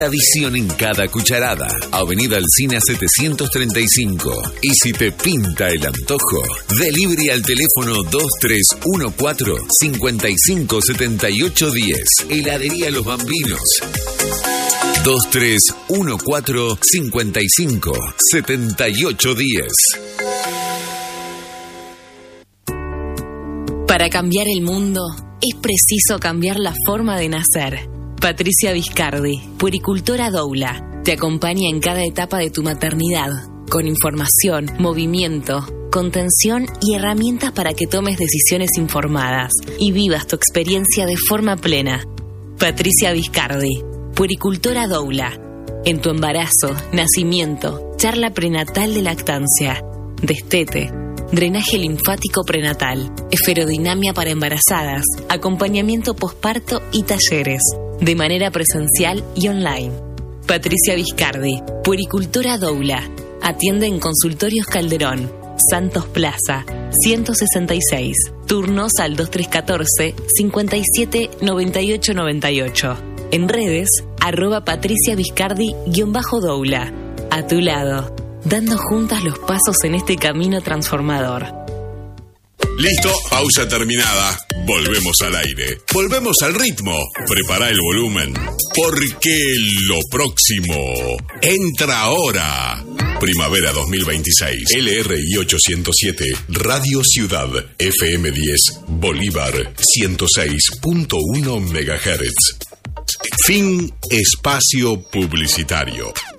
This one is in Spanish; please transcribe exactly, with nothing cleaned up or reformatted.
Visión en cada cucharada. Avenida Alsina setecientos treinta y cinco. Y si te pinta el antojo, delivery al teléfono dos tres uno cuatro, cinco cinco siete ocho uno cero. Heladería Los Bambinos. dos tres uno cuatro, cinco cinco siete ocho uno cero. Para cambiar el mundo, es preciso cambiar la forma de nacer. Patricia Viscardi, puericultora Doula, te acompaña en cada etapa de tu maternidad, con información, movimiento, contención y herramientas para que tomes decisiones informadas y vivas tu experiencia de forma plena. Patricia Viscardi, puericultora Doula, en tu embarazo, nacimiento, charla prenatal de lactancia, destete, drenaje linfático prenatal, esferodinamia para embarazadas, acompañamiento posparto y talleres, de manera presencial y online. Patricia Viscardi, puericultora Doula, atiende en Consultorios Calderón, Santos Plaza, ciento sesenta y seis, turnos al dos tres uno cuatro, cinco siete nueve ocho nueve ocho. En redes, arroba Patricia Viscardi-Doula. A tu lado, dando juntas los pasos en este camino transformador. Listo, pausa terminada. Volvemos al aire. Volvemos al ritmo. Prepara el volumen. Porque lo próximo entra ahora. Primavera dos mil veintiséis. L R I ochocientos siete. Radio Ciudad. F M diez. Bolívar. ciento seis punto uno megahertz. Fin espacio publicitario.